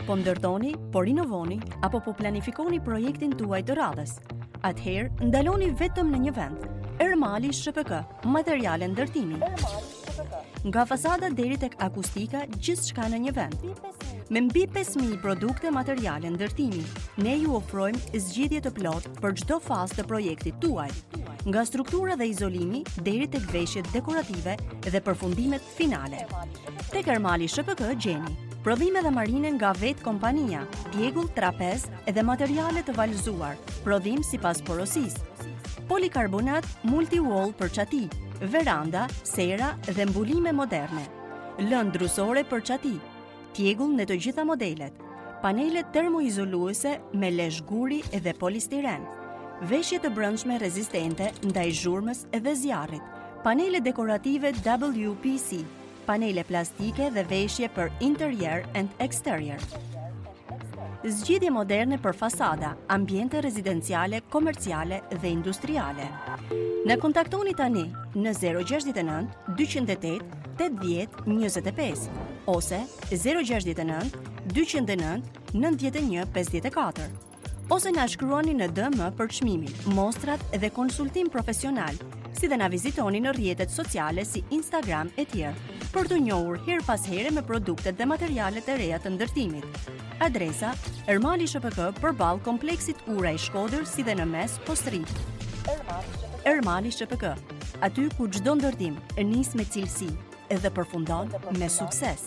Po ndërtoni, po rinovoni apo po planifikoni projektin tuaj të radhës. Atëherë, ndaloni vetëm në një vend. Ermali SHPK, materiale ndërtimi. Nga fasada deri tek akustika, gjithçka në një vend. Me mbi 5.000 produkte materiale ndërtimi, ne ju ofrojmë zgjidhje të plotë për çdo fazë të projektit tuaj. Nga struktura dhe izolimi deri tek veshjet dekorative dhe përfundimet finale. Tek Ermali SHPK gjeni prodhime dhe marine nga vetë kompania, djegull, trapez dhe materiale të valëzuar, prodhim sipas porosisë. Polikarbonat multi-wall për çati, veranda, sera dhe mbulime moderne. Lëndë drusore për çati, tjegull në të gjitha modelet, panele termoizoluese me lesh guri dhe polistiren, veshje të brendshme rezistente ndaj zhurmës dhe zjarrit, panele dekorative WPC, panele plastike dhe veshje për interior and exterior. Zgjidhje moderne për fasada, ambiente rezidenciale, komerciale dhe industriale. Na kontaktoni tani në 069 208 8025 ose 069 209 91 54 ose na shkruani në DM për çmimin, mostrat dhe konsultim profesional, si dhe na vizitoni në rrjetet sociale si Instagram e tjerë, për të njohur her pas here me produktet dhe materialet e reja të ndërtimit. Adresa: Ermali SHPK përballë kompleksit Ura i Shkodër, si dhe në mes Postrit. Ermali SHPK, aty ku çdo ndërtim nis me cilësi dhe përfundon me sukses.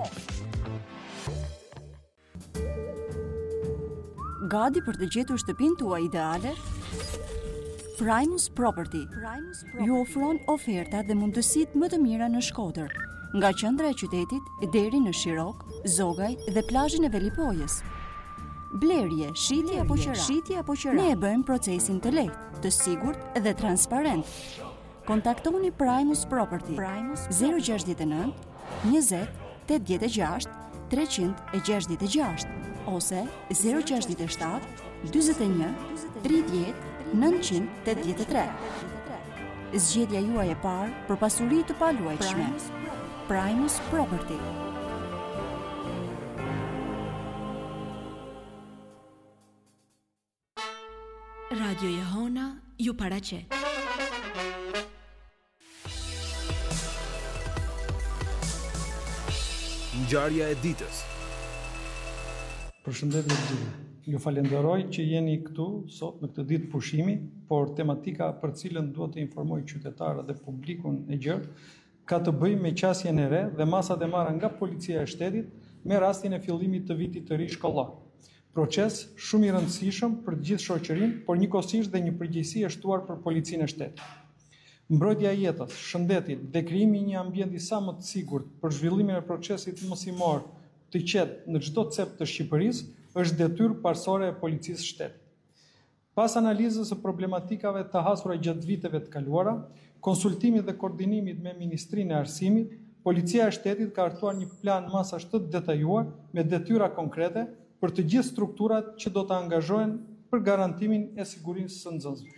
Gati për të gjetur shtëpinë tuaj ideale? Primus Property ju ofron oferta dhe mundësitë më të mira në Shkodër, nga qendra e qytetit deri në Shirok, Zogaj dhe plazhin e Velipojës. Blerje, shitje apo qira. Ne e bëjmë procesin të lehtë, të sigurt dhe transparent. Kontaktoni Primus Property 069 20 86 366 ose 067 41 30 983. Zgjedhja juaj e parë për pasuri të paluajtshme. Primus Property. Radio Jehona ju paraqet. Ngjarja e ditës. Përshëndetje të gjithëve. Ju falenderoj që jeni këtu sot në këtë ditë pushimi, por tematika për cilën duhet të informoj qytetarët dhe publikun e gjerë ka të bëjë me qasjen e re dhe masat e marra nga Policia e Shtetit me rastin e fillimit të vitit të ri shkollor. Proces shumë i rëndësishëm për të gjithë shoqërinë, por njëkohësisht dhe një përgjegjësi e shtuar për Policinë e Shtetit. Mbrojtja e jetës, shëndetit dhe krijimi i një ambienti sa më të sigurt për zhvillimin e procesit mosimor të qetë në çdo cep të Shqipërisë është detyrë parsorë e Policisë së Shtetit. Pas analizës së problematikave të hasura gjatë viteve të kaluara, konsultimit dhe koordinimit me Ministrinë e Arsimit, Policia e Shtetit ka hartuar një plan masash të detajuar me detyra konkrete për të gjithë strukturat që do të angazhohen për garantimin e sigurisë së nxënësve.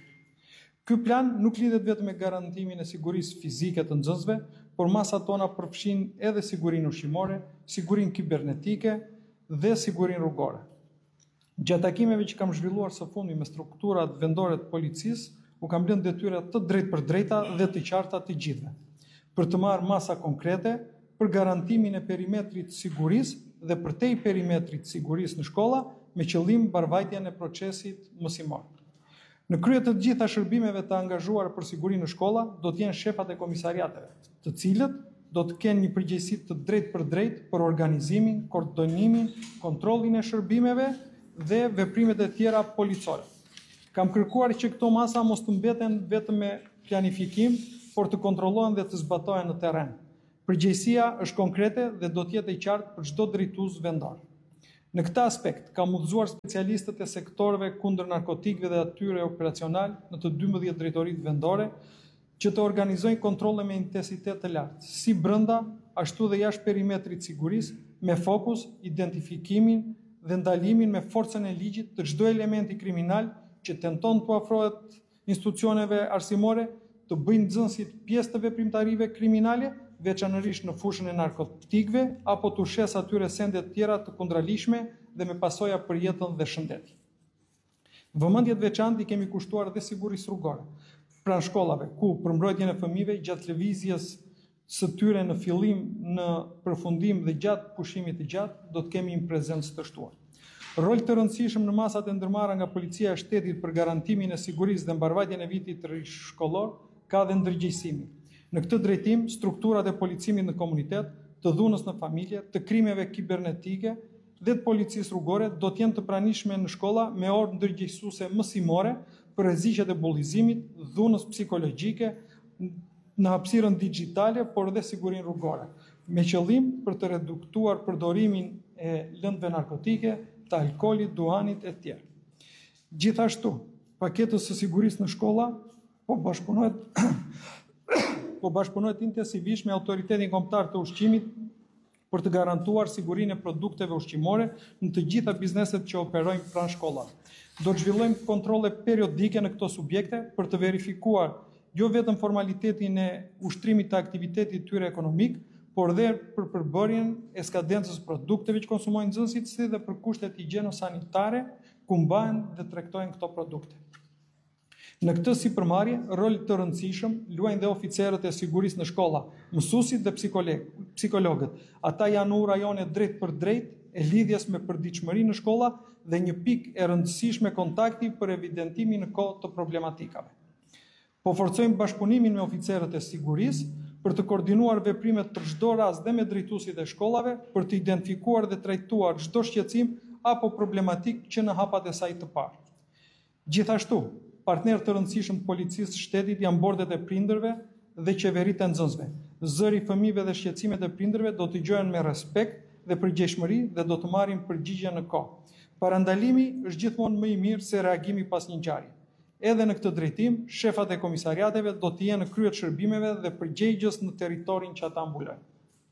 Ky plan nuk lidhet vetëm me garantimin e sigurisë fizike të nxënësve, por masat tona përfshin edhe sigurinë ushqimore, sigurinë kibernetike dhe sigurinë rrugore. Gjatë takimeve që kam zhvilluar së fundi me strukturat vendore të policisë, u kam lënë detyra të drejtpërdrejta dhe të qarta të gjithëve, për të marrë masa konkrete për garantimin e perimetrit sigurisë dhe përtej perimetrit sigurisë në shkolla me qëllim mbarvajtjen e procesit mësimor. Në krye të gjitha shërbimeve të angazhuar për sigurinë në shkolla do të jenë shefat e komisariateve, të cilët do të kenë një përgjegjësi të drejtpërdrejtë për organizimin, koordinimin, kontrollin e shërbimeve dhe veprimet e tjera policore. Kam kërkuar që këto masa mos të mbeten vetëm me planifikim, por të kontrollohen dhe të zbatohen në terren. Përgjegjësia është konkrete dhe do të jetë e qartë për çdo drejtues vendor. Në këtë aspekt, kam udhëzuar specialistët e sektorëve kundër narkotikëve dhe atyre operacional në të 12 drejtoritë vendore që të organizojnë kontrolle me intensitet të lartë, si brenda, ashtu dhe jashtë perimetrit sigurisë, me fokus identifikimin dhe ndalimin me forcën e ligjit të çdo elementi kriminal që tenton të afrohet institucioneve arsimore, të bëjnë nxënësit pjesë të veprimtarive kriminale veçanërisht në fushën e narkotikëve, apo të shes atyre sende të tjera të kundralishme dhe me pasoja për jetën dhe shëndetin. Vëmendje të veçantë i kemi kushtuar dhe sigurisë rrugore pranë shkollave, ku për mbrojtjen e fëmijëve gjatë lëvizjes së tyre në fillim, në përfundim dhe gjatë pushimit të gjatë, do të kemi një prezencë të shtuar. Rol të rëndësishëm në masat e ndërmarra nga Policia e Shtetit për garantimin e sigurisë dhe mbarvajtjen e vitit shkollor ka dhe ndërgjegjësimi. Në këtë drejtim, strukturat e policimit në komunitet, të dhunës në familje, të krimeve kibernetike dhe të policisë rrugore do të jenë të pranishme në shkolla me orë ndërgjegjësuese mësimore për rreziqet e bullizimit, dhunës psikologjike, në hapësirën digjitale, por dhe sigurinë rrugore, me qëllim për të reduktuar përdorimin e lëndëve narkotike, të alkoolit, duhanit e tjerë. Gjithashtu, paketës së sigurisë në shkolla po bashkëpunohet intensivisht me Autoritetin Kombëtar të Ushqimit për të garantuar sigurinë e produkteve ushqimore në të gjitha bizneset që operojnë pranë shkollave. Do të zhvillojmë kontrolle periodike në këto subjekte për të verifikuar jo vetëm formalitetin e ushtrimit të aktivitetit tyre ekonomik, por dhe për përbërjen e skadencës produkteve që konsumojnë nxënësit, si dhe për kushtet higjieno-sanitare ku mbahen dhe tregtojnë këto produkte. Në këtë sipërmarrje, rol të rëndësishëm luajnë dhe oficerët e sigurisë në shkolla, mësuesit dhe psikologët. Ata janë u rajone drejt për drejt e lidhjes me përditshmëri në shkolla dhe një pikë e rëndësishme kontakti për evidentimin në kohë të problematikave. Po forcojmë bashkëpunimin me oficerët e sigurisë për të koordinuar veprimet për çdo rast dhe me drejtuesit e shkollave për të identifikuar dhe trajtuar çdo shqetësim apo problematik që në hapat e saj të parë. Gjithashtu, partnerë të rëndësishëm të policisë së shtetit janë bordet e prindërve dhe qeveritë e nxënësve. Zëri i fëmijëve dhe shqetësimet e prindërve do të dëgjohen me respekt dhe përgjegjësi dhe do të marrin përgjigje në kohë. Parandalimi është gjithmonë më i mirë se reagimi pas një ngjarje. Edhe në këtë drejtim, shefat e komisariateve do të jenë në krye të shërbimeve dhe përgjegjës në territorin që ata mbulojnë.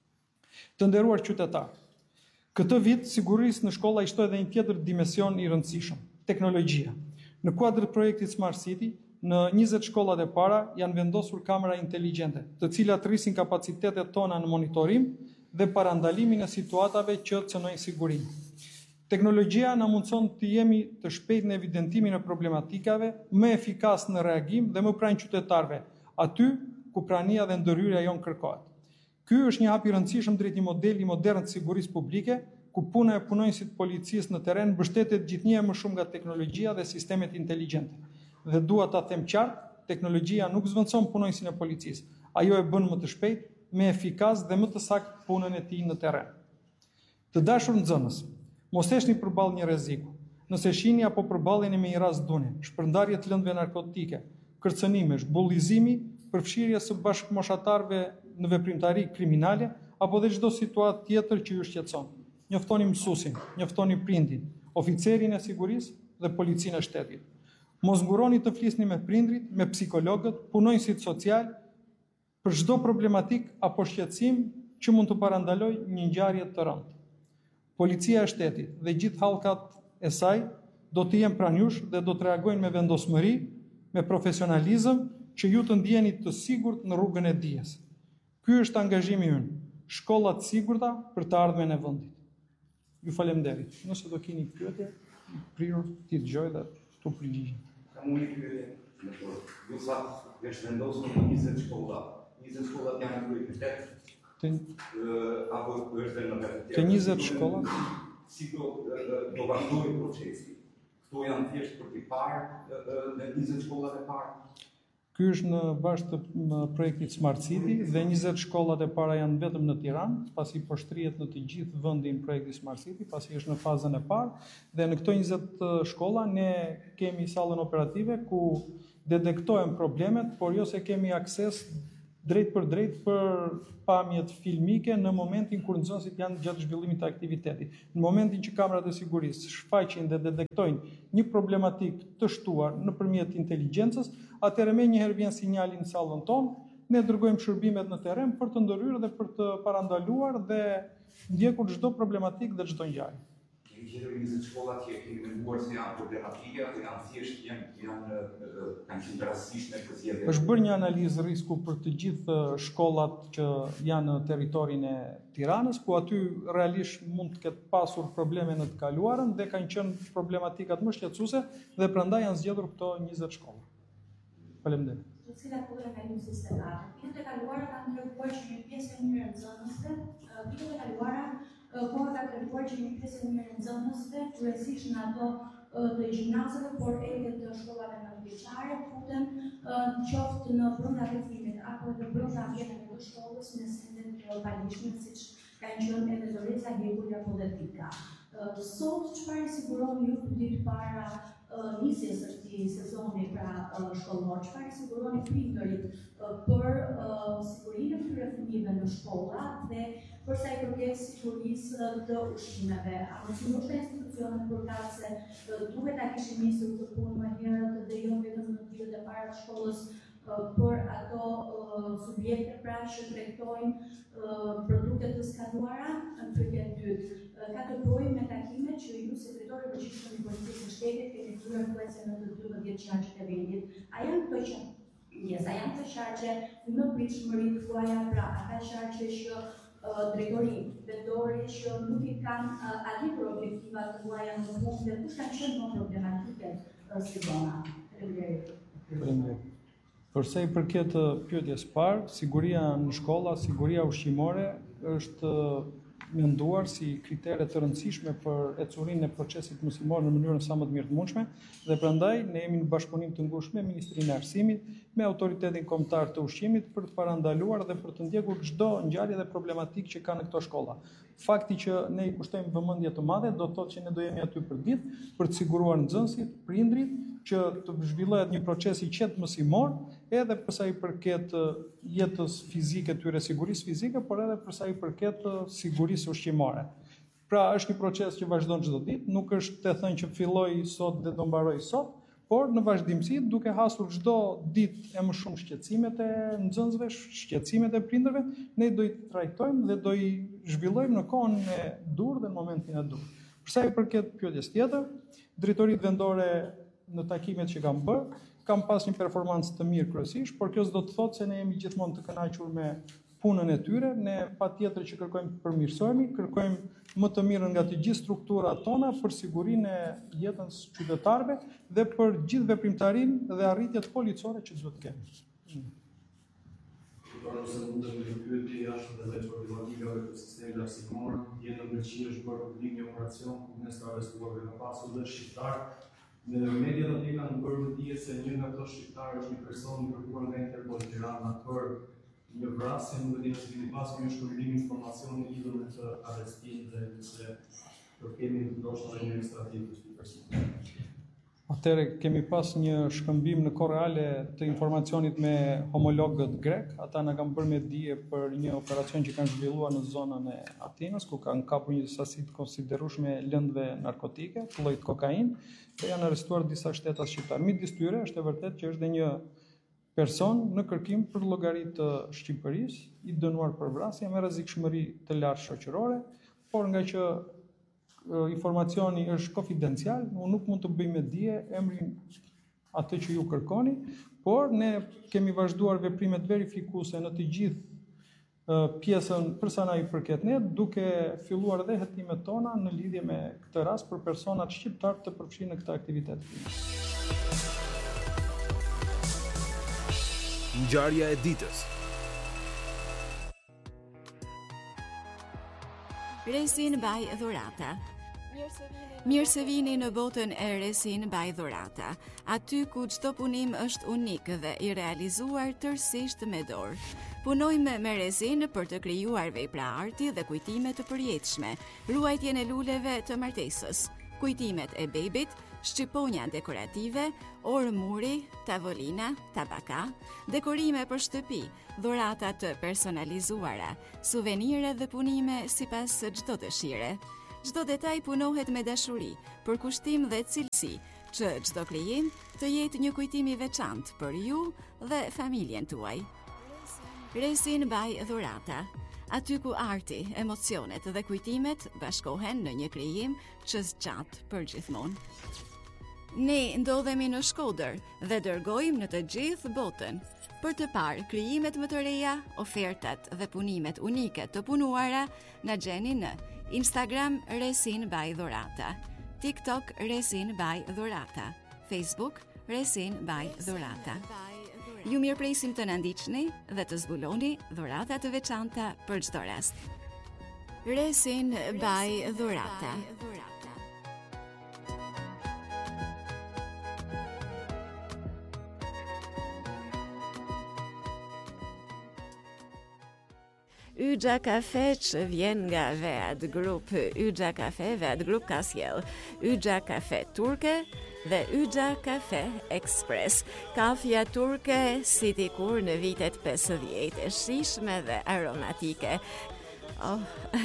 Të nderuar qytetarë, këtë vit sigurisë në shkolla i shtoi edhe një tjetër dimension i rëndësishëm, teknologjia. Në kuadër të projektit Smart City, në 20 shkollat e para janë vendosur kamera inteligjente, të cilat rrisin kapacitetet tona në monitorim dhe parandalimin e situatave që cënojnë sigurinë. Teknologjia na mundson të jemi të shpejtë në evidentimin e problematikave, më efikas në reagim dhe më pranë qytetarëve, aty ku prania dhe ndërhyrja jon kërkohet. Ky është një hap i rëndësishëm drejt një modeli modern të sigurisë publike, ku puna e punonjësit policisë në terren mbështetet gjithnjë më shumë nga teknologjia dhe sistemet inteligjente. Dhe dua ta them qartë, teknologjia nuk zvendçon punonjësin e policisë. Ajo e bën më të shpejtë, më efikas dhe më të saktë punën e tij në terren. Të dashur nxënës, mos heshni përballë një rreziku. Nëse shihni apo përballeni me një rast dhune, shpërndarje të lëndëve narkotike, kërcënimesh, bullizimi, përfshirje së bashkëmoshatarëve në veprimtari kriminale apo dhe çdo situatë tjetër që ju shqetëson, njoftoni mësuesin, njoftoni prindin, oficerin e sigurisë dhe policinë e shtetit. Mos nguroni të flisni me prindrit, me psikologët, punonjësit social për çdo problematik apo shqetësim që mund të parandalojë një ngjarje të rëndë. Policia e shtetit dhe gjithë hallkat e saj do të jenë pranë jush dhe do të reagojnë me vendosmëri, me profesionalizëm që ju të ndjeni të sigurt në rrugën e dijes. Ky është angazhimi ynë, shkolla të sigurta për të ardhmen e vendit. Ju faleminderit. Nëse do keni pyetje, prirur ti dëgjoj dhe tu përgjigj. Kam një pyetje. Ju thatë është vendosur në 20 shkolla. 20 shkollat janë në qytet. Apo është në vetë. Të 20 shkolla? Si do vazhdojë procesi? Këto janë thjesht për të parë në 20 shkollat e parë. Ky është në bazë të projektit Smart City dhe 20 shkollat e para janë vetëm në Tiranë, pasi po shtrihet në të gjithë vendin projekti Smart City, pasi është në fazën e parë dhe në këto 20 shkolla ne kemi sallën operative ku detektojmë problemet, por jo se kemi akses drejt për pamjet filmike në momentin kur nxënësit janë gjatë zhvillimit të aktivitetit. Në momentin që kamerat e sigurisë shfaqin dhe detektojnë një problematik të shtuar nëpërmjet inteligjencës, atëherë menjëherë vjen sinjali në sallën tonë, ne dërgojmë shërbimet në terren për të ndërhyrë dhe për të parandaluar dhe ndjekur çdo problematik dhe çdo ngjarje. Tjetër 20 shkolla që kemi menduar se janë problematike apo janë thjesht kanë qenë rastësisht me përzgjedhje? Është bërë një analizë risku për të gjithë shkollat që janë në territorin e Tiranës, ku aty realisht mund të ketë pasur probleme në të kaluarën dhe kanë qenë problematikat më shqetësuese dhe prandaj janë zgjedhur këto 20 shkolla. Faleminderit. Të cilat po kanë sistemate. Vitet e kaluara kanë treguar që një pjesë e mirë e nxënësve, vitet e kaluara koha ka treguar që një pjesë e mirë e nxënësve, kryesisht në ato të gjimnazeve, por edhe të shkollave nëntëvjeçare, futen qoftë në brenda rrethimit apo në brenda ambientit të shkollës në sende të palishme, siç kanë qenë edhe Doreza, Gjegur apo dhe Pika. Sot çfarë siguroni ju ditë para nisjes së këtij sezoni shkollor, çfarë siguroni prindërit për sigurinë e këtyre fëmijëve në shkolla dhe për sa i përket sigurisë të ushqimeve? A mos u ndoshta institucionet përkatëse duhet ta kishin nisur këtë punë më herët dhe jo vetëm në ditët e para të shkollës për ato subjekte pra që tregtojnë produkte të skaduara? Në pyetjen e dytë, ka të bëjë me takimet që ju sekretori i përgjithshëm i Policisë së Shtetit keni kryer kuese në të 12 qarqet e vendit. A janë këto që a janë të qarqe në pritshmëri tuaja, pra ata qarqe që drejtori vendore që nuk i kanë arritur objektivat tuaja në punë dhe kush kanë qenë më problematike si zona? Faleminderit. Përsa i përket pyetjes parë, siguria në shkolla, siguria ushqimore është menduar si kritere të rëndësishme për ecurinë e procesit mësimor në mënyrën sa më të mirë të mundshme dhe prandaj ne jemi në bashkëpunim të ngushtë me Ministrinë e Arsimit, me Autoritetin Kombëtar të Ushqimit për të parandaluar dhe për të ndjekur çdo ngjarje dhe problematikë që ka në këto shkolla. Fakti që ne i kushtojmë vëmendje të madhe do të thotë që ne do jemi aty për ditë për të siguruar nxënësit, prindrit që të zhvillohet një proces i qetë mësimor, edhe përsa i përket jetës fizike tyre, sigurisë fizike, por edhe përsa i përket sigurisë ushqimore. Pra është një proces që vazhdon çdo ditë, nuk është të thënë që filloi sot dhe do mbaroj sot, por në vazhdimsi duke hasur çdo ditë e më shumë shqetësimet e nxënësve, shqetësimet e prindërve, ne do i trajtojmë dhe do i zhvillojmë në kohën e dur dhe në momentin e dur. Përsa i përket pyetjes tjetër, drejtoritë vendore në takimet që kam bërë, kam pas një performancë të mirë kryesisht, por kjo s'do të thotë se ne jemi gjithmonë të kënaqur me punën e tyre, ne patjetër që kërkojmë të përmirësohemi, kërkojmë më të mirën nga të gjithë strukturat tona për sigurinë e jetës qytetarëve dhe për gjithë veprimtarinë dhe arritjet policore që duhet të kemi. Nëse mund të më pyetje jashtë dhe problematikave të sistemit arsimor, jetë në Greqi është bërë publik një operacion ku mes të arrestuarve ka pasur dhe shqiptar. Në mediat aty kanë bërë më dije se një nga këto shqiptarë është një person i kërkuar nga Interpol Tirana për një vrasje, nuk e di nëse keni pasur një shkëmbim informacioni lidhur me këtë arrestim dhe nëse do kemi ndoshta një strategji të këtij personi. Atëherë kemi pas një shkëmbim në kohë reale të informacionit me homologët grek. Ata na kanë bërë me dije për një operacion që kanë zhvilluar në zonën e Atinës, ku kanë kapur një sasi të konsiderueshme lëndëve narkotike, lloj kokainë, dhe janë arrestuar disa shtetas shqiptar. Midis tyre është e vërtetë që është dhe një person në kërkim për llogaritë të Shqipërisë, i dënuar për vrasje me rrezikshmëri të lartë shoqërore, por nga që informacioni është konfidencial, unë nuk mund të bëj me dije emrin atë që ju kërkoni, por ne kemi vazhduar veprimet verifikuese në të gjithë pjesën përsa na i përket ne, duke filluar dhe hetimet tona në lidhje me këtë rast për personat shqiptar të përfshirë në këtë aktivitet. Ngjarja e ditës. Resin by Dhurata. Mirë se vini në botën e Resin by Dhurata, aty ku çdo punim është unik dhe i realizuar tërësisht me dorë. Punojmë me resin për të krijuar vepra arti dhe kujtime të përjetshme, ruajtjen e luleve të martesës, kujtimet e bebit, shqiponja dekorative, orë muri, tavolina, tabaka, dekorime për shtëpi, dhurata të personalizuara, suvenire dhe punime sipas çdo dëshire. Çdo detaj punohet me dashuri, për kushtim dhe cilësi, që çdo krijim të jetë një kujtim i veçantë për ju dhe familjen tuaj. Resin by Dhurata. aty ku arti, emocionet dhe kujtimet bashkohen në një krijim që zgjat për gjithmonë. Ne ndodhemi në Shkodër dhe dërgojmë në të gjithë botën për të parë krijimet më të reja, ofertat dhe punimet unike të punuara na gjeni në Instagram Resin by Dhurata, TikTok Resin by Dhurata, Facebook Resin by Dhurata. Ju mirëpresim të na ndiqni dhe të zbuloni dhurata të veçanta për çdo rast. Resin by Dhurata. Yxha Kafe që vjen nga Vead Group, Yxha Kafe, Vead Group ka sjell Yxha Kafe turke dhe Yxha Kafe Express. Kafja turke si dikur në vitet 50, e shijshme dhe aromatike. Oh.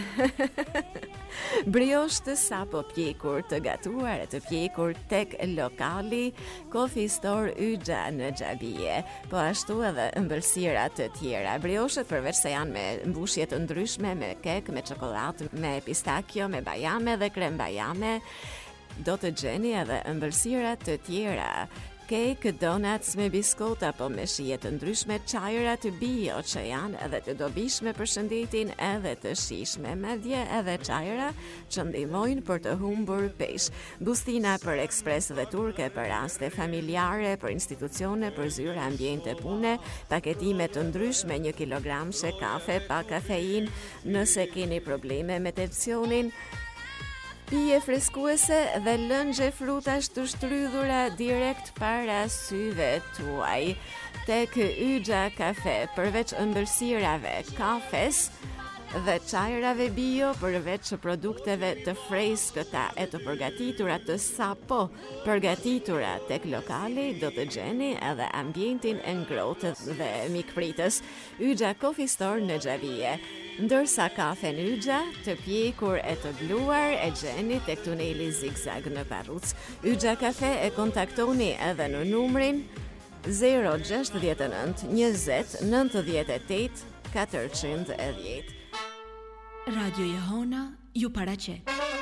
Brioche të sapo pjekur, të gatuar e të pjekur tek lokali Coffee Store Yxha në Xhabije, po ashtu edhe ëmbëlsira të tjera. Brioche përveç se janë me mbushje të ndryshme, me kek, me çokoladë, me pistakjo, me bajame dhe krem bajame, do të gjeni edhe ëmbëlsira të tjera. Kek, donuts me biskot apo me shije të ndryshme, çajra të bio që janë edhe të dobishme për shëndetin edhe të shijshme, madje edhe çajra që ndihmojnë për të humbur peshë. Bustina për ekspres dhe turke për raste familjare, për institucione, për zyra, ambiente pune, paketime të ndryshme 1 kilogramshe kafe pa kafein, nëse keni probleme me tensionin, pije freskuese dhe lëngje frutash të shtrydhura direkt para syve tuaj. Tek Yxha Kafe, përveç ëmbëlsirave, kafes dhe çajrave bio, përveç produkteve të freskëta e të përgatitura të sapo përgatitura tek lokali, do të gjeni edhe ambientin e ngrohtë dhe mikpritës. Yxha Coffee Store në Xhabije. Ndërsa kafen Yxha të pjekur e të bluar e gjeni tek tuneli Zigzag në Parruc. Yxha Kafe e kontaktoni edhe në numrin 069 20 98 410. Radio Jehona ju paraqet.